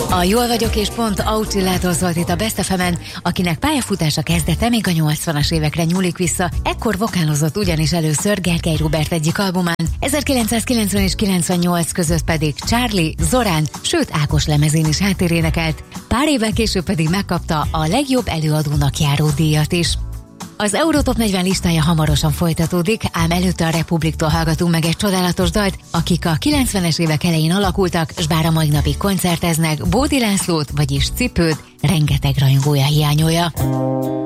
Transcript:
A Jól vagyok és pont Aucsillától szólt itt a Best FM-en, akinek pályafutása kezdete még a 80-as évekre nyúlik vissza. Ekkor vokálozott ugyanis először Gergely Róbert egyik albumán, 1990 és 98 között pedig Charlie, Zorán, sőt Ákos lemezén is háttérénekelt. Pár évvel később pedig megkapta a legjobb előadónak járó díjat is. Az Eurotop 40 listája hamarosan folytatódik, ám előtte a Republiktól hallgatunk meg egy csodálatos dalt, akik a 90-es évek elején alakultak, s bár a mai napig koncerteznek, Bódi Lászlót, vagyis Cipőt rengeteg rajongója hiányolja.